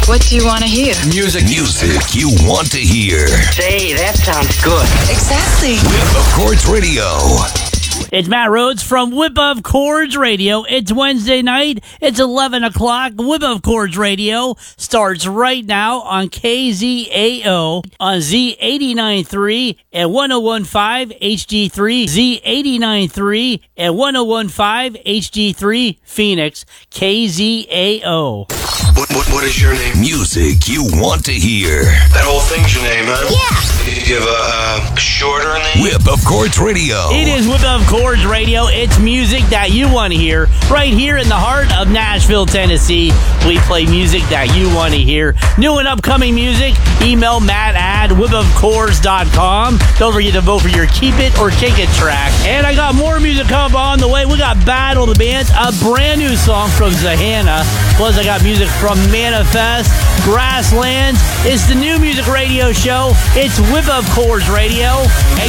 What do you want to hear? Music you want to hear. Say, that sounds good. Exactly. Whip of Chords Radio. It's Matt Rhodes from Whip of Chords Radio. It's Wednesday night. It's 11 o'clock. Whip of Chords Radio starts right now on KZAO on Z89.3 and 101.5 HD3. Z89.3 and 101.5 HD3 Phoenix. KZAO. What is your name? Music you want to hear. That whole thing's your name, huh? Yeah. Do you have a shorter name? Whip of Chords Radio. It is Whip of Chords Radio. It's music that you want to hear. Right here in the heart of Nashville, Tennessee. We play music that you want to hear. New and upcoming music. Email Matt at whipofchords.com. Don't forget to vote for your Keep It or Kick It track. And I got more music coming on the way. We got Battle of the Bands, a brand new song from Zahana. Plus I got music from Manifest, Grasslands. It's the new music radio show. It's Whip of Chords Radio. And